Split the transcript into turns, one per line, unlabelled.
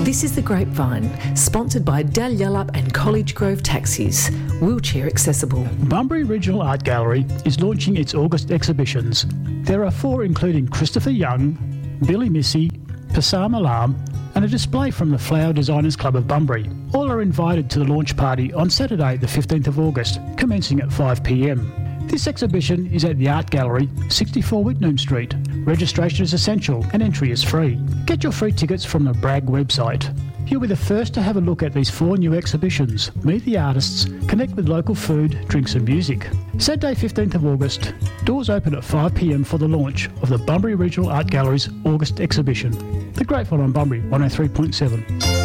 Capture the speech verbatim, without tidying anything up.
This is The Grapevine, sponsored by Dalyellup and College Grove Taxis, wheelchair accessible.
Bunbury Regional Art Gallery is launching its August exhibitions. There are four including Christopher Young, Billy Missy, Passam Alam and a display from the Flower Designers Club of Bunbury. All are invited to the launch party on Saturday the fifteenth of August, commencing at five p m. This exhibition is at the Art Gallery, sixty-four Whitnum Street. Registration is essential and entry is free. Get your free tickets from the Bragg website. You'll be the first to have a look at these four new exhibitions, meet the artists, connect with local food, drinks and music. Saturday fifteenth of August, doors open at five p m for the launch of the Bunbury Regional Art Gallery's August exhibition. The Grapevine on Bunbury one oh three point seven.